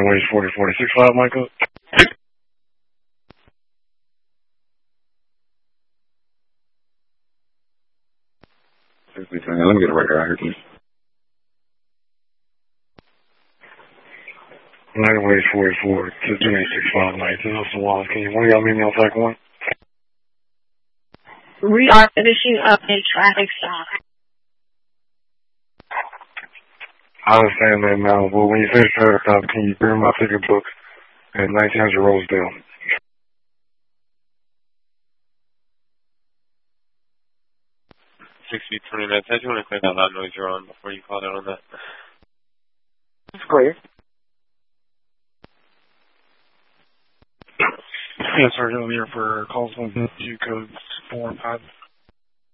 United Ways 4046 Michael. Let me get a record out here, please. United Ways 44 to 2865 This is Wallace. Can you one of y'all meet me on track 1? We are finishing up a traffic stop. I understand that now, but when you finish traffic stop, can you bring my ticket book at 1900 Rosedale? $60.29. I just want to clear that loud noise you're on before you call out on that. It's clear. Yes, sir. I'm here for calls on G codes 4 and 5.